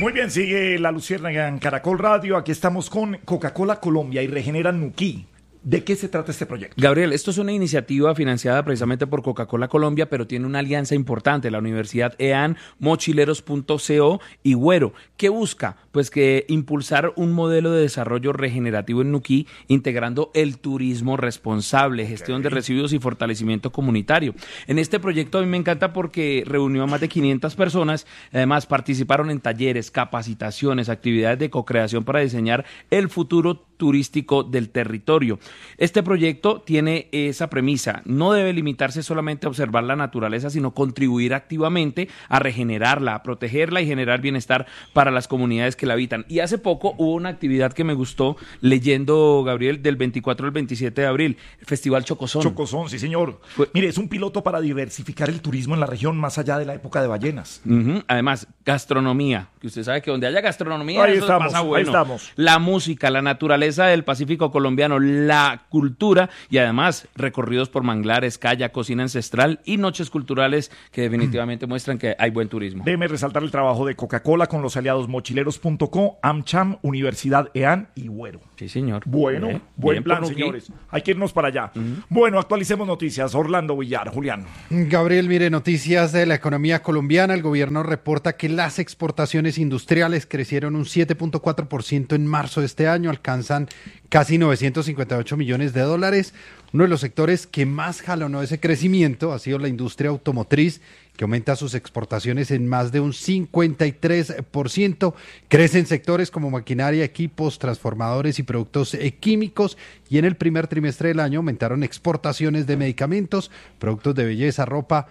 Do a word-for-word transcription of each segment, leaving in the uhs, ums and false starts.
Muy bien, sigue La Luciérnaga en Caracol Radio. Aquí estamos con Coca-Cola Colombia y Regenera Nuquí. ¿De qué se trata este proyecto? Gabriel, esto es una iniciativa financiada precisamente por Coca-Cola Colombia, pero tiene una alianza importante, la Universidad E A N, Mochileros punto co y Güero. ¿Qué busca? Pues que impulsar un modelo de desarrollo regenerativo en Nuquí, integrando el turismo responsable, gestión okay. de residuos y fortalecimiento comunitario. En este proyecto a mí me encanta porque reunió a más de quinientas personas, además participaron en talleres, capacitaciones, actividades de co-creación para diseñar el futuro turístico del territorio. Este proyecto tiene esa premisa, no debe limitarse solamente a observar la naturaleza, sino contribuir activamente a regenerarla, a protegerla y generar bienestar para las comunidades que la habitan. Y hace poco hubo una actividad que me gustó leyendo, Gabriel, del veinticuatro al veintisiete de abril, el Festival Chocozón. Chocozón, sí señor. Fue... Mire, es un piloto para diversificar el turismo en la región más allá de la época de ballenas. Uh-huh. Además, gastronomía, que usted sabe que donde haya gastronomía, ahí eso estamos, pasa bueno. Ahí estamos. La música, la naturaleza del Pacífico colombiano, la cultura y además recorridos por manglares, calla, cocina ancestral y noches culturales que definitivamente muestran que hay buen turismo. Déjeme resaltar el trabajo de Coca-Cola con los aliados Mochileros punto co, AmCham, Universidad E A N y Güero. Sí, señor. Bueno, bien, buen bien plan, señores. Hay que irnos para allá. Uh-huh. Bueno, actualicemos noticias. Orlando Villar, Julián. Gabriel, mire, noticias de la economía colombiana. El gobierno reporta que las exportaciones industriales crecieron un siete punto cuatro por ciento en marzo de este año, alcanzan casi novecientos cincuenta y ocho millones de dólares. Uno de los sectores que más jalonó ese crecimiento ha sido la industria automotriz, que aumenta sus exportaciones en más de un cincuenta y tres por ciento. Crecen sectores como maquinaria, equipos, transformadores y productos eh, químicos. Y en el primer trimestre del año aumentaron exportaciones de medicamentos, productos de belleza, ropa,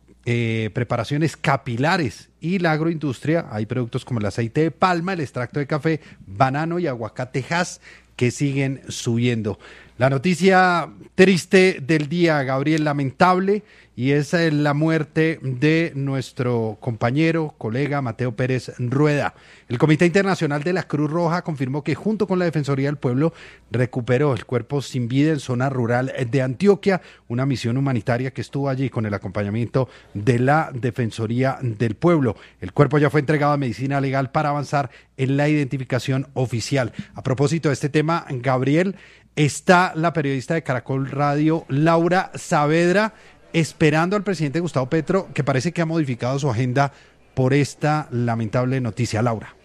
eh, preparaciones capilares y la agroindustria. Hay productos como el aceite de palma, el extracto de café, banano y aguacatejas que siguen subiendo. La noticia triste del día, Gabriel, lamentable, y esa es la muerte de nuestro compañero, colega Mateo Pérez Rueda. El Comité Internacional de la Cruz Roja confirmó que junto con la Defensoría del Pueblo recuperó el cuerpo sin vida en zona rural de Antioquia, una misión humanitaria que estuvo allí con el acompañamiento de la Defensoría del Pueblo. El cuerpo ya fue entregado a Medicina Legal para avanzar en la identificación oficial. A propósito de este tema, Gabriel, está la periodista de Caracol Radio, Laura Saavedra, esperando al presidente Gustavo Petro, que parece que ha modificado su agenda por esta lamentable noticia. Laura.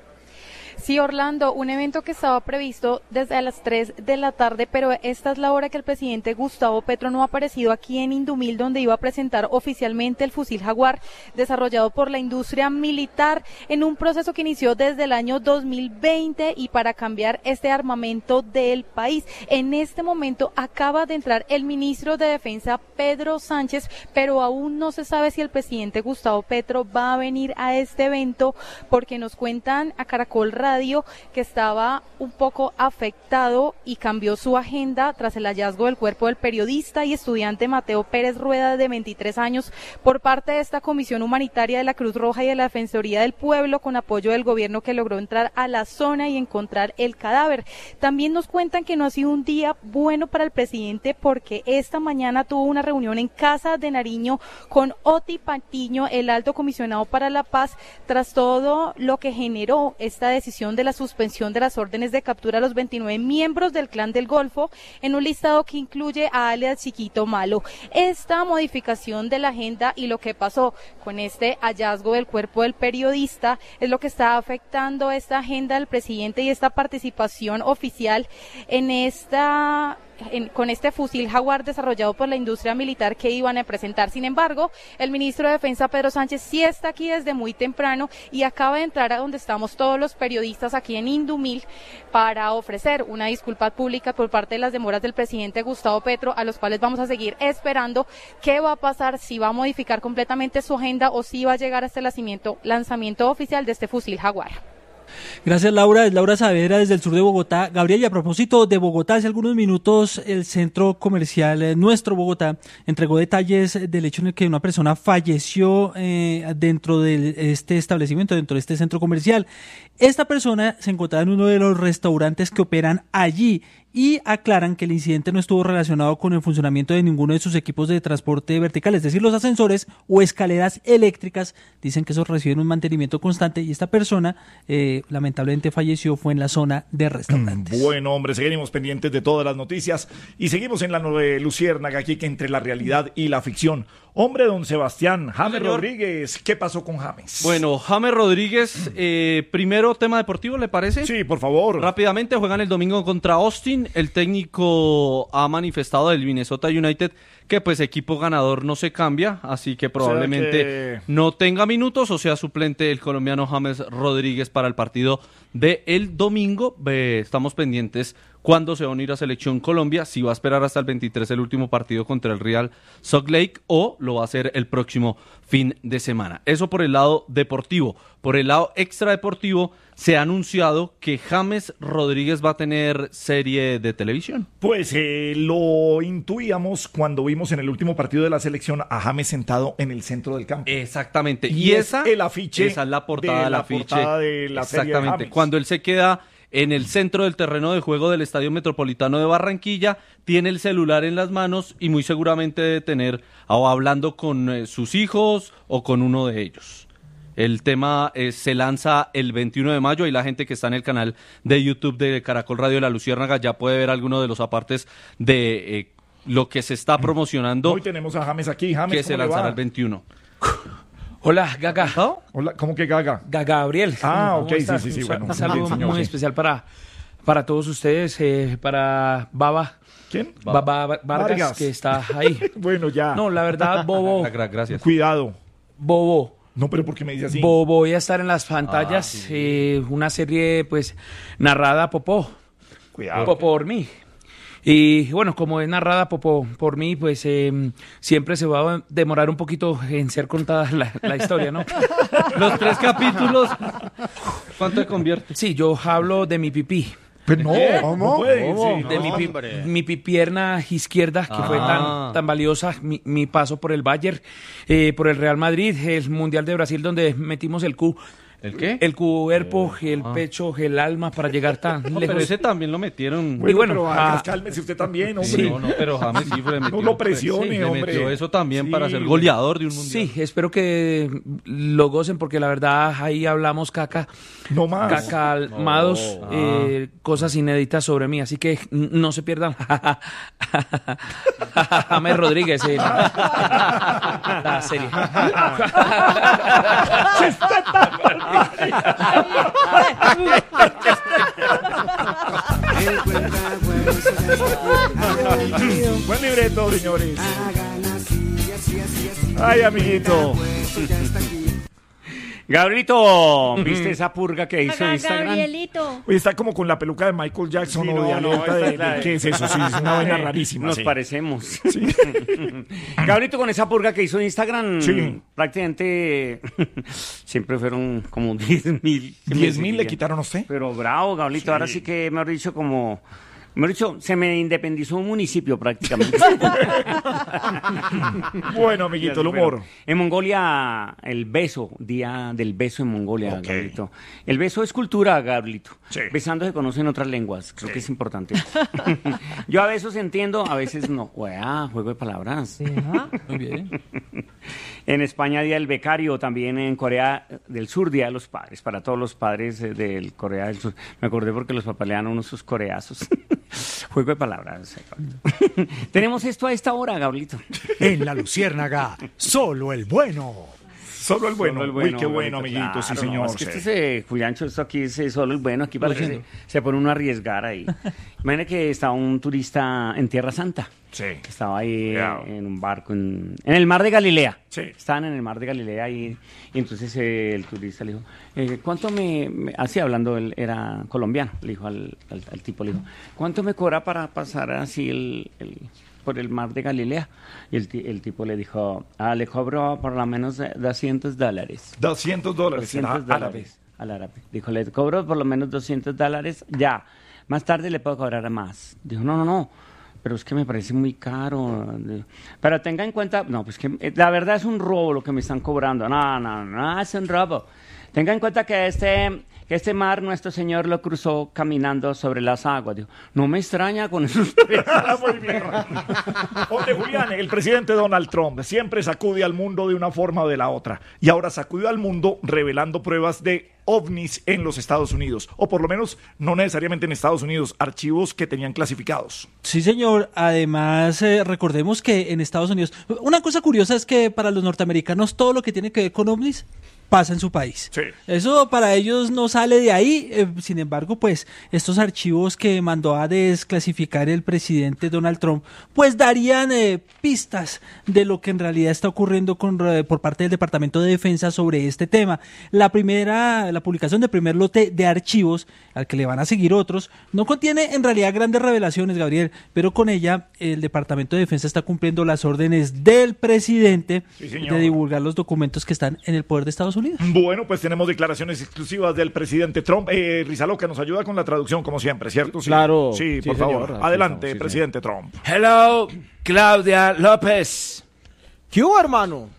Sí, Orlando, un evento que estaba previsto desde las tres de la tarde, pero esta es la hora que el presidente Gustavo Petro no ha aparecido aquí en Indumil, donde iba a presentar oficialmente el fusil Jaguar, desarrollado por la industria militar en un proceso que inició desde el año dos mil veinte y para cambiar este armamento del país. En este momento acaba de entrar el ministro de Defensa, Pedro Sánchez, pero aún no se sabe si el presidente Gustavo Petro va a venir a este evento, porque nos cuentan a Caracol Radio que estaba un poco afectado y cambió su agenda tras el hallazgo del cuerpo del periodista y estudiante Mateo Pérez Rueda, de veintitrés años, por parte de esta comisión humanitaria de la Cruz Roja y de la Defensoría del Pueblo, con apoyo del gobierno, que logró entrar a la zona y encontrar el cadáver. También nos cuentan que no ha sido un día bueno para el presidente, porque esta mañana tuvo una reunión en Casa de Nariño con Oti Patiño, el alto comisionado para la paz, tras todo lo que generó esta decisión de la suspensión de las órdenes de captura a los veintinueve miembros del Clan del Golfo, en un listado que incluye a alias Chiquito Malo. Esta modificación de la agenda y lo que pasó con este hallazgo del cuerpo del periodista es lo que está afectando esta agenda del presidente y esta participación oficial en esta En, con este fusil Jaguar desarrollado por la industria militar que iban a presentar. Sin embargo, el ministro de Defensa, Pedro Sánchez, sí está aquí desde muy temprano y acaba de entrar a donde estamos todos los periodistas aquí en Indumil para ofrecer una disculpa pública por parte de las demoras del presidente Gustavo Petro, a los cuales vamos a seguir esperando qué va a pasar, si va a modificar completamente su agenda o si va a llegar hasta el lanzamiento, lanzamiento oficial de este fusil Jaguar. Gracias, Laura. Es Laura Saavedra desde el sur de Bogotá. Gabriel, y a propósito de Bogotá, hace algunos minutos el centro comercial eh, Nuestro Bogotá entregó detalles del hecho en el que una persona falleció eh, dentro de este establecimiento, dentro de este centro comercial. Esta persona se encontraba en uno de los restaurantes que operan allí y aclaran que el incidente no estuvo relacionado con el funcionamiento de ninguno de sus equipos de transporte vertical, es decir, los ascensores o escaleras eléctricas. Dicen que esos reciben un mantenimiento constante y esta persona eh, lamentablemente falleció, fue en la zona de restaurantes. Bueno, hombre, seguiremos pendientes de todas las noticias y seguimos en la nube Luciérnaga aquí, que entre la realidad y la ficción. Hombre, don Sebastián, James Rodríguez, ¿qué pasó con James? Bueno, James Rodríguez, eh, primero tema deportivo, ¿le parece? Sí, por favor. Rápidamente, juegan el domingo contra Austin. El técnico ha manifestado del Minnesota United que pues equipo ganador no se cambia, así que probablemente o sea que... no tenga minutos, o sea suplente el colombiano James Rodríguez para el partido de el domingo. Eh, estamos pendientes cuándo se va a unir a Selección Colombia, si va a esperar hasta el veintitrés el último partido contra el Real Salt Lake o lo va a hacer el próximo fin de semana. Eso por el lado deportivo. Por el lado extradeportivo, se ha anunciado que James Rodríguez va a tener serie de televisión. Pues eh, lo intuíamos cuando vimos en el último partido de la selección a James sentado en el centro del campo. Exactamente. Y, Y, es esa, el afiche esa es la portada de del la afiche. portada de la serie de Exactamente. James. Cuando él se queda en el centro del terreno de juego del Estadio Metropolitano de Barranquilla, tiene el celular en las manos y muy seguramente debe tener o hablando con eh, sus hijos o con uno de ellos. El tema eh, se lanza el veintiuno de mayo y la gente que está en el canal de YouTube de Caracol Radio de La Luciérnaga ya puede ver alguno de los apartes de eh, lo que se está promocionando. Hoy tenemos a James aquí. James, que se ¿cómo le lanzará va? el veintiuno. Hola, Gaga. ¿No? Hola, ¿cómo que Gaga? Gaga Gabriel. Ah, ¿Cómo ok, sí, estás? sí, sí, Un bueno, Un saludo bien, señor, muy sí. especial para, para todos ustedes, eh, para Baba. ¿Quién? Baba Vargas, Vargas. que está ahí. Bueno, ya. No, la verdad, Bobo, Gra- Gracias. Cuidado. Bobo. No, pero ¿por qué me dice así? Bo- voy a estar en las pantallas, Ah, sí. eh, una serie pues narrada popó, Cuidado. po- por mí. Y bueno, como es narrada popó por mí, pues eh, siempre se va a demorar un poquito en ser contada la, la historia, ¿no? Los tres capítulos. ¿Cuánto te convierte? Sí, yo hablo de mi pipí. Pero no, ¿Cómo? no puede. ¿Cómo? sí. De mi, pi- mi pi- pierna izquierda, que fue Ah. tan, tan valiosa, mi, mi paso por el Bayern, eh, por el Real Madrid, el Mundial de Brasil, donde metimos el cu, ¿El qué? el cuerpo, el pecho, el alma para llegar tan No, lejos. pero ese también lo metieron. Bueno, Y bueno, pero Vargas, ah, cálmese usted también, hombre. sí. No, no, pero James sí le metió. No lo presione, sí, le hombre. metió eso también Sí, para ser güey. goleador de un mundial. Sí, espero que lo gocen porque la verdad ahí hablamos caca, No más. cacalmados, No. eh, cosas inéditas sobre mí, así que n- no se pierdan. James Rodríguez en la serie. Buen libreto, señores. Ay, amiguito. Gabrielito, ¿viste esa purga que hizo en Haga, Instagram? Gabrielito. Oye, está como con la peluca de Michael Jackson Sí, o no, de no, alerta esta de, es la de- de- ¿qué es eso? Sí, es una vaina rarísima. Nos sí. parecemos. Gabrielito, con esa purga que hizo en Instagram, Sí. prácticamente siempre fueron como diez mil. ¿diez mil le quitaron a usted? Pero bravo, Gabrielito, ahora sí que me ha dicho como... Me ha dicho, se me independizó un municipio prácticamente. Bueno, amiguito, el humor. En Mongolia, el beso, día del beso en Mongolia, Ok. Gabrielito. El beso es cultura, Gabrielito. Sí. Besando se conocen otras lenguas, creo que es importante. Yo a besos entiendo, a veces no. Uea, juego de palabras. Muy bien. En España, Día del Becario, también en Corea del Sur, Día de los Padres, para todos los padres eh, del Corea del Sur. Me acordé porque los papás le dan unos sus coreazos. Juego de palabras. Tenemos esto a esta hora, Gabrielito. En La Luciérnaga, solo el bueno. Solo el bueno. Solo el Uy, qué bueno, Gabrielito, amiguito, sí, claro, señor. no, es que sí. este se, Juliancho, esto aquí es eh, solo el bueno, aquí para que se, Luciendo. se pone uno a arriesgar ahí. Imagina que estaba un turista en Tierra Santa. Sí. Que estaba ahí Yeah. en un barco en, en el mar de Galilea. Sí. Estaban en el mar de Galilea y, y entonces eh, el turista le dijo, eh, ¿cuánto me, me- así hablando, él era colombiano, le dijo al, al- al tipo, le dijo, ¿cuánto me cobra para pasar así el, el- por el mar de Galilea? Y el, ti- el tipo le dijo, ah, le cobro por lo menos eh, doscientos dólares. doscientos dólares. doscientos será árabe. dólares al árabe. Dijo, le cobro por lo menos doscientos dólares ya. Más tarde le puedo cobrar más. Dijo, no, no, no. Pero es que me parece muy caro. Pero tenga en cuenta, no, pues que eh, la verdad es un robo lo que me están cobrando. No, no, no, es un robo. tenga en cuenta que este, que este mar nuestro Señor lo cruzó caminando sobre las aguas. Dijo, no me extraña con esos pies. Muy bien. Hombre, Julián, el presidente Donald Trump siempre sacude al mundo de una forma o de la otra. Y ahora sacudió al mundo revelando pruebas de ovnis en los Estados Unidos. O por lo menos, no necesariamente en Estados Unidos, archivos que tenían clasificados. Sí, señor. Además, eh, recordemos que en Estados Unidos... Una cosa curiosa es que para los norteamericanos todo lo que tiene que ver con ovnis pasa en su país. Sí. Eso para ellos no sale de ahí. Eh, sin embargo, pues estos archivos que mandó a desclasificar el presidente Donald Trump, pues darían eh, pistas de lo que en realidad está ocurriendo con, eh, por parte del Departamento de Defensa sobre este tema. La primera, la publicación del primer lote de archivos, al que le van a seguir otros, no contiene en realidad grandes revelaciones, Gabriel, pero con ella el Departamento de Defensa está cumpliendo las órdenes del presidente Sí, señor. de divulgar los documentos que están en el poder de Estados Unidos. Bueno, pues tenemos declaraciones exclusivas del presidente Trump. Eh, Rizaloca nos ayuda con la traducción, como siempre, ¿cierto? Sí. Claro. Sí, Sí, por señor. favor. Aquí Adelante, estamos, sí, presidente Trump. Hello, Claudia López. ¿Qué hubo, hermano?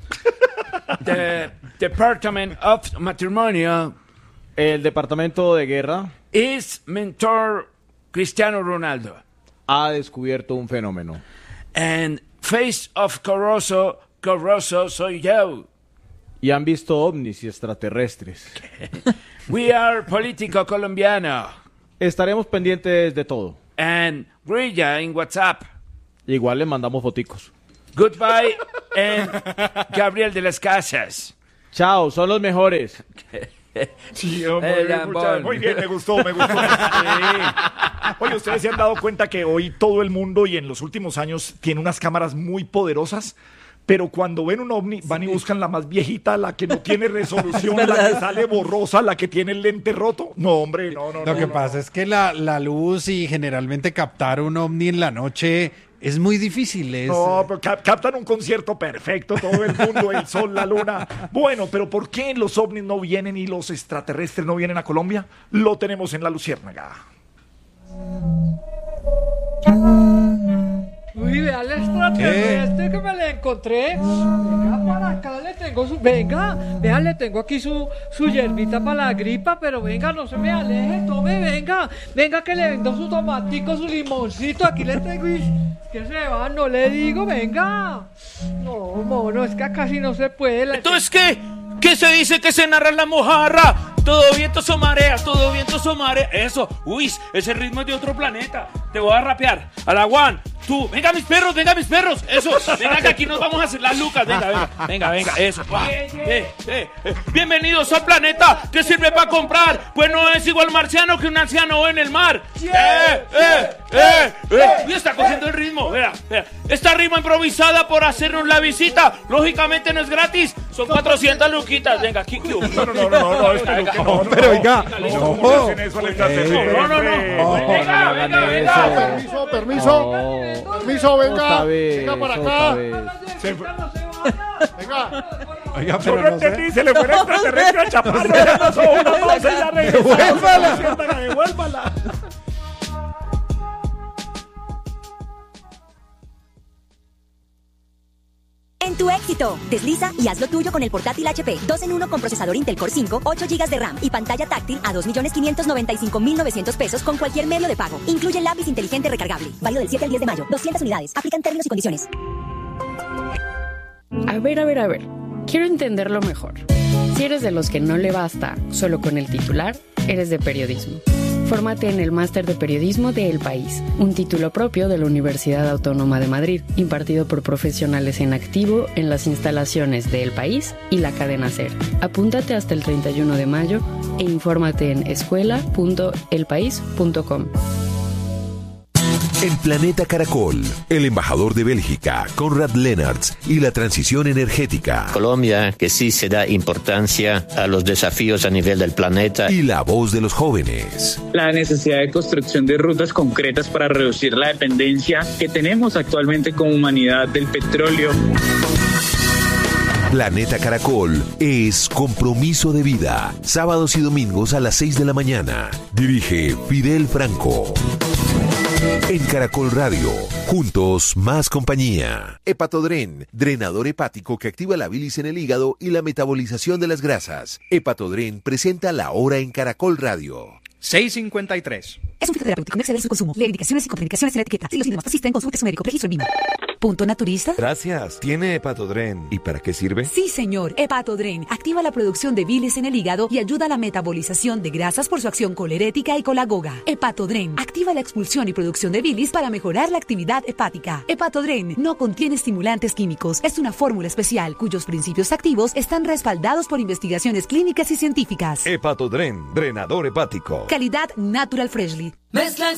The Department of Matrimonio El departamento de guerra is mentor Cristiano Ronaldo. ha descubierto un fenómeno. And face of Corroso, Corroso soy yo. Y han visto ovnis y extraterrestres. We are político colombiano. Estaremos pendientes de todo. And Grilla in WhatsApp. Igual les mandamos foticos. Goodbye and Gabriel de las Casas. Chao, son los mejores. Sí, hombre, El lambón. muchas- muy bien, me gustó, me gustó. Sí. Oye, ustedes se han dado cuenta que hoy todo el mundo y en los últimos años tiene unas cámaras muy poderosas, pero cuando ven un ovni van y buscan la más viejita, la que no tiene resolución, la que sale borrosa, la que tiene el lente roto. No, hombre, no, no. Lo no, que no. pasa es que la, la luz y generalmente captar un ovni en la noche es muy difícil. Es, No, pero cap- captan un concierto perfecto, todo el mundo, el sol, la luna. Bueno, pero ¿por qué los ovnis no vienen y los extraterrestres no vienen a Colombia? Lo tenemos en La Luciérnaga. Uy, vea el extraterrestre que me le encontré. Venga para acá, le tengo su. Venga, vea, le tengo aquí su, su hierbita para la gripa, pero venga, no se me aleje, tome, venga. Venga que le vendo su tomatico, su limoncito, aquí le tengo y. Que se va, no le digo, venga. No, mono, es que acá sí no se puede. la- ¿Entonces qué? ¿Qué se dice que se narra en la mojarra? Todo viento o marea, todo viento o marea. Eso, uy, ese ritmo es de otro planeta. Te voy a rapear. A la one, tú. Venga mis perros, venga mis perros. Eso, venga que aquí nos vamos a hacer las lucas. Venga, venga, venga, venga, eso. Va. Eh, eh, eh. Bienvenidos al planeta que sirve para comprar. Pues no es igual marciano que un anciano en el mar. Eh, eh, eh, eh. Y está cogiendo el ritmo. Vea, vea. Esta rima improvisada por hacernos la visita. Lógicamente no es gratis. Son cuatrocientas luquitas. Venga, aquí. No, no, no, no, no, es que no, no, no, pero oiga, no, no. ¿cómo le hacen eso al extraterrestre? No, no, no. Venga, venga, venga. Permiso, permiso, permiso, venga, venga para acá. Se fue- Venga, Oiga, Yo pero no no sé. entendí, se le fue el extraterrestre a Chaparro. Ya pasó una pausa y ya regresamos. Devuélvala. Luciérnaga, devuélvala. En tu éxito, desliza y haz lo tuyo con el portátil H P dos en uno con procesador Intel Core cinco, ocho gigas de RAM y pantalla táctil a dos millones quinientos noventa y cinco mil novecientos pesos con cualquier medio de pago. Incluye lápiz inteligente recargable. Válido del siete al diez de mayo. doscientas unidades. Aplican términos y condiciones. A ver, a ver, a ver. Quiero entenderlo mejor. Si eres de los que no le basta solo con el titular, eres de periodismo. Fórmate en el Máster de Periodismo de El País, un título propio de la Universidad Autónoma de Madrid, impartido por profesionales en activo en las instalaciones de El País y la cadena SER. Apúntate hasta el treinta y uno de mayo e infórmate en escuela punto el país punto com. En Planeta Caracol, el embajador de Bélgica, Konrad Lennartz, y la transición energética. Colombia, que sí se da importancia a los desafíos a nivel del planeta. Y la voz de los jóvenes. La necesidad de construcción de rutas concretas para reducir la dependencia que tenemos actualmente como humanidad del petróleo. Planeta Caracol es compromiso de vida. Sábados y domingos a las seis de la mañana. Dirige Fidel Franco. En Caracol Radio, juntos más compañía. Hepatodren, drenador hepático que activa la bilis en el hígado y la metabolización de las grasas. Hepatodren presenta La Hora en Caracol Radio. seis cincuenta y tres. Es un fitoterapéutico, no exceder en su consumo. Lee indicaciones y contraindicaciones en la etiqueta. Si los síntomas persisten, consulte a su médico. Registro en V I M A. ¿Punto naturista? Gracias. ¿Tiene Hepatodren? ¿Y para qué sirve? Sí, señor. Hepatodren activa la producción de bilis en el hígado y ayuda a la metabolización de grasas por su acción colerética y colagoga. Hepatodren activa la expulsión y producción de bilis para mejorar la actividad hepática. Hepatodren no contiene estimulantes químicos. Es una fórmula especial cuyos principios activos están respaldados por investigaciones clínicas y científicas. Hepatodren, drenador hepático. Calidad Natural Freshly. Mezcla el